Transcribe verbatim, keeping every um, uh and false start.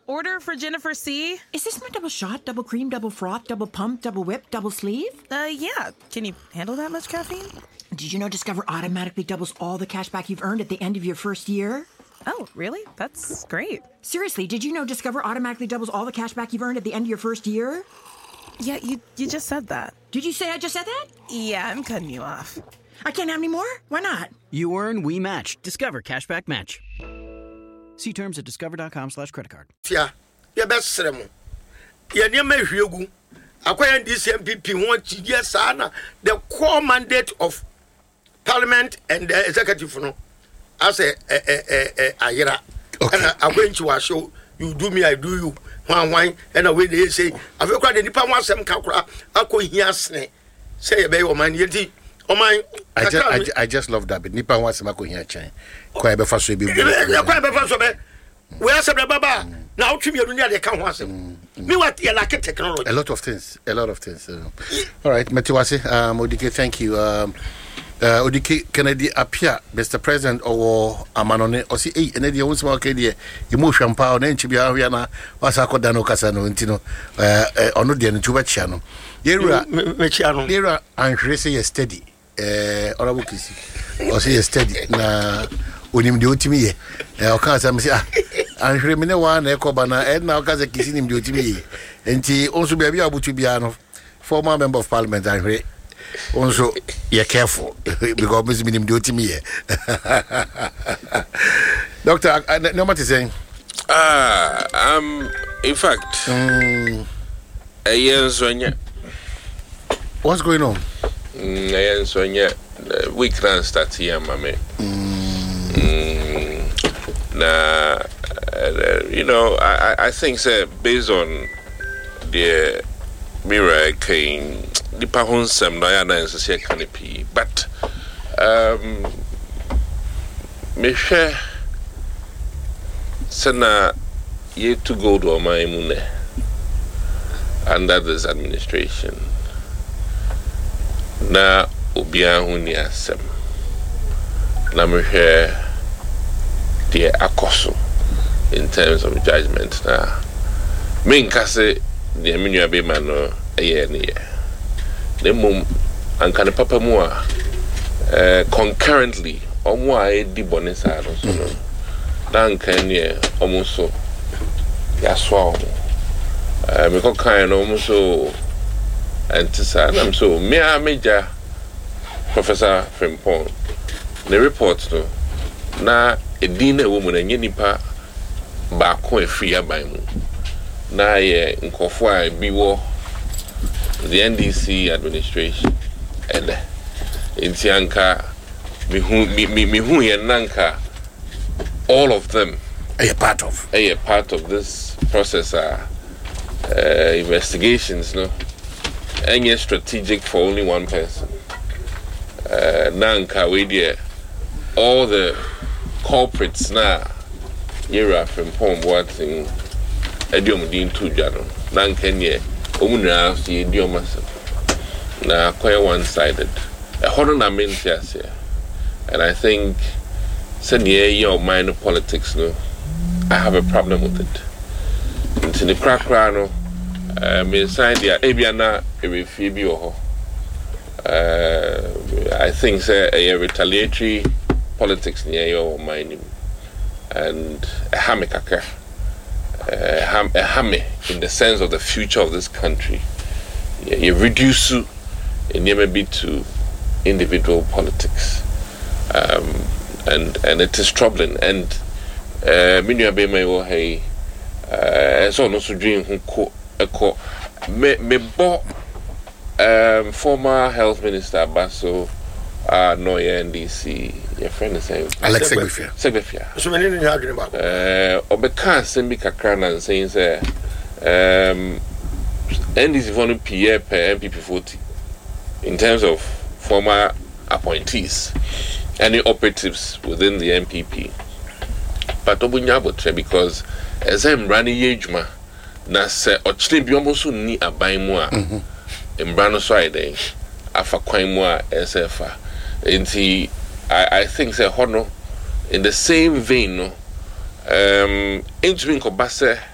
order for Jennifer C. Is this my double shot, double cream, double froth, double pump, double whip, double sleeve? Uh, yeah. Can you handle that much caffeine? Did you know Discover automatically doubles all the cash back you've earned at the end of your first year? Oh, really? That's great. Seriously, did you know Discover automatically doubles all the cash back you've earned at the end of your first year? Yeah, you you just said that. Did you say I just said that? Yeah, I'm cutting you off. I can't have any more? Why not? You earn, we match. Discover Cashback Match. See terms at discover.com slash credit card. Yeah, yeah, best ceremony. Yeah, near my Hugo. Acquiring this M P P want yes, Anna, the core mandate of Parliament and the executive no. As a a a a ayera. And I went to a show. You do me, I do you. One wine and away they say, I've got the Nipa one some kakra. I could hear say a bay or man yeti. Oh my, I just I, I just love that. But Nipa one some I could hear chain. Quite before so be. Quite before so be. Where's the Baba? Now to me, they can't want him. Me what you like technology. A lot of things. A lot of things. Uh, all right, Metiwase, um, Odike, thank you. Um, Uh, Odike Kennedy appear, Mister President, or Amanone, or see, eh, and then the own small Kadia, emotion power, and Chibia, was a Codano Casano, Intino, uh, or no, the Tuba channel. Yera, Yera, and Tracy is steady, uh, or a book is, or say a steady, na, unim do to me, or Casa, and Remina one, Ecobana, and now Casa kissing him do to me, and he also be able to be a former member of Parliament, and Ray. Also, you're careful because Miss Minim do to me. Doctor, I know what you're saying. Ah, um, in fact, um, a year Sonia. What's going on? A year Sonia, we can't start here, mammy. Nah, you know, I, I think, sir, based on the mirror came. The Pahonsam Diana is a canopy, but um, Misha Sana ye to go to my mune under this administration. Na Ubia Huniasem Namushe dear Akoso in terms of judgment. Now, main case the Aminia Bemano a year near. The mum and can papa more uh, concurrently or more di bonisa so dan can ye almost so yaswa uh me ko kan almost so antisa am so me a major Professor Frimpong the report no na edin e wo mu na nye nipa ba ko afiri aban mu na ye nkofo a bi wo the N D C administration and in Tianka mihu mihu yenanka all of them a part of a part of this process are uh, investigations no any strategic for only one person uh nanka we there all the culprits now yera from home what in edium din two jano nanka nye Omunra see idiomas na quite one-sided. A horror na main here, and I think senior your minor politics no, I have a problem with it. Into the crack no, um inside the Abiana a refibio. Uh I think say a retaliatory politics near your mining and a hamikaka. Uh, ham, a hammy in the sense of the future of this country. Yeah, you reduce it maybe to individual politics, um, and and it is troubling. And many of them may hey, so no so dream who co echo me me bo um former health minister Baso uh no N D C. Your friend is saying Alex Segbefia. Segbefia. So many in arguing about. Uh, Obeka Sembi Kakran and saying, say, um, N D C for P A per M P P forty in terms of former appointees, any operatives within the M P P. But Obunyabo because as I'm running Yejma, na se ochile bi omo so ni aban mu a embrano so ide afa kwan mu a esefa enti I, I think say hono in the same vein no um into nkobase